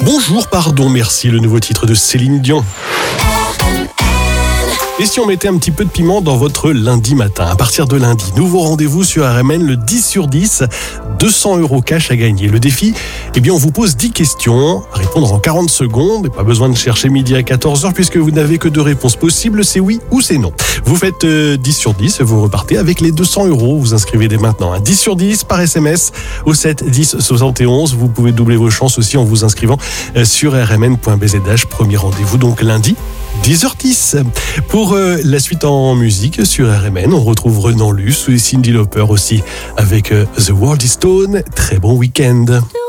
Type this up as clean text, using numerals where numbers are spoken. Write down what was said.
Bonjour, pardon, merci, le nouveau titre de Céline Dion. Et si on mettait un petit peu de piment dans votre lundi matin? À partir de lundi, nouveau rendez-vous sur RMN, le 10 sur 10, 200 € cash à gagner. Le défi, on vous pose 10 questions à répondre en 40 secondes. Et pas besoin de chercher midi à 14h puisque vous n'avez que 2 réponses possibles, c'est oui ou c'est non. Vous faites 10 sur 10, vous repartez avec les 200 €. Vous inscrivez dès maintenant. 10 sur 10 par SMS au 7 10 71. Vous pouvez doubler vos chances aussi en vous inscrivant sur rmn.bzh. Premier rendez-vous donc lundi, 10h10. Pour la suite en musique sur RMN, on retrouve Renan Luce et Cyndi Lauper aussi avec The World is Stone. Très bon week-end.